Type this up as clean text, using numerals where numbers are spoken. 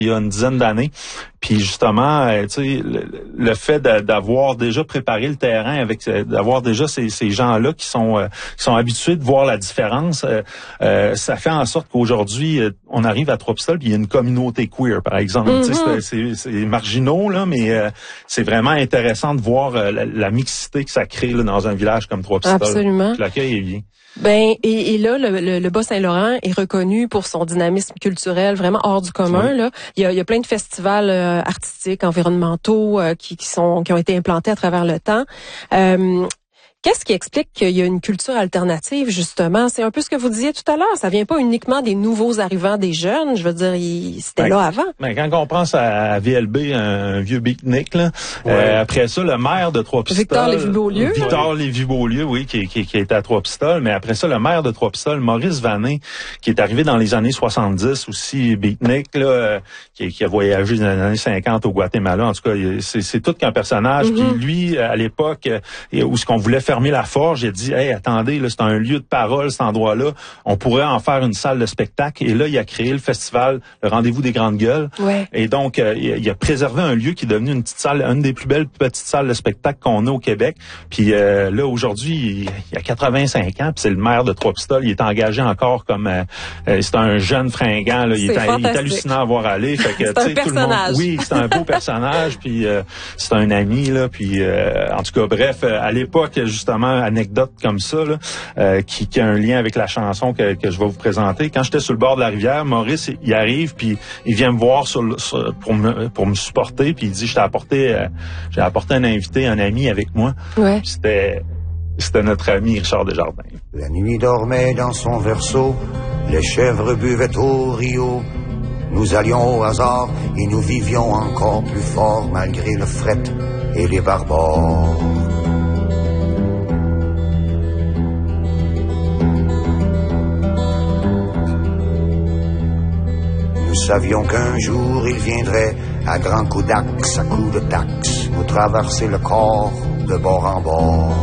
il y a une dizaine d'années. Puis justement, tu sais, le fait d'avoir déjà préparé le terrain, avec d'avoir déjà ces gens-là qui sont habitués de voir la différence, ça fait en sorte qu'aujourd'hui, on arrive à Trois-Pistoles, puis il y a une communauté queer, par exemple. Tu sais, c'est marginaux, là, mais c'est vraiment intéressant de voir la mixité que ça crée là, dans un village comme Trois-Pistoles. Absolument. L'accueil est bien. Ben et là le Bas-Saint-Laurent est reconnu pour son dynamisme culturel vraiment hors du commun. Oui. Là, il y a plein de festivals artistiques, environnementaux qui ont été implantés à travers le temps. Qu'est-ce qui explique qu'il y a une culture alternative, justement? C'est un peu ce que vous disiez tout à l'heure. Ça vient pas uniquement des nouveaux arrivants, des jeunes. Je veux dire, c'était là avant. Ben, quand on pense à VLB, un vieux beatnik, là, après ça, le maire de Trois-Pistoles... Victor Lévy-Beaulieu, oui, qui était à Trois-Pistoles. Mais après ça, le maire de Trois-Pistoles, Maurice Vanin, qui est arrivé dans les années 70, aussi beatnik, là, qui a voyagé dans les années 50 au Guatemala. En tout cas, c'est tout qu'un personnage. Puis lui, à l'époque, où ce qu'on voulait fermer la forge, il a dit, hey, attendez, là, c'est un lieu de parole, cet endroit-là. On pourrait en faire une salle de spectacle. Et là, il a créé le festival, le Rendez-vous des Grandes Gueules. Ouais. Et donc, il a préservé un lieu qui est devenu une petite salle, une des plus belles petites salles de spectacle qu'on a au Québec. Puis là, aujourd'hui, il a 85 ans, puis c'est le maire de Trois-Pistoles. Il est engagé encore comme... c'est un jeune fringant, là. Il est hallucinant à voir aller. Fait que, c'est un personnage. Oui, c'est un beau personnage, puis c'est un ami, là. Puis, en tout cas, bref, à l'époque, justement, anecdote comme ça, là, qui a un lien avec la chanson que je vais vous présenter. Quand j'étais sur le bord de la rivière, Maurice, il arrive, puis il vient me voir pour me supporter, puis il dit, j'ai apporté un invité, un ami avec moi. Ouais. C'était notre ami Richard Desjardins. La nuit dormait dans son berceau, les chèvres buvaient au rio. Nous allions au hasard et nous vivions encore plus fort malgré le fret et les barbares. Nous savions qu'un jour il viendrait à grands coups d'axe, à coups de taxe, nous traverser le corps de bord en bord.